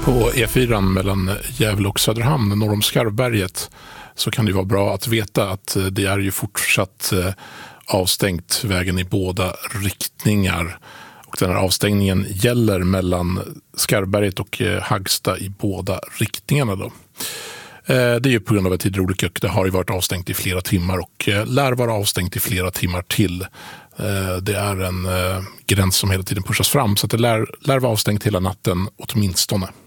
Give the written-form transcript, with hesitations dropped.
På E4 mellan Gävle och Söderhamn norr om Skarvberget så kan det vara bra att veta att det är ju fortsatt avstängt vägen i båda riktningar. Och den här avstängningen gäller mellan Skarvberget och Hagsta i båda riktningarna då. Det är ju på grund av ett hydraulik och det har ju varit avstängt i flera timmar och lär vara avstängt i flera timmar till. Det är en gräns som hela tiden pushas fram så att det lär vara avstängt hela natten åtminstone.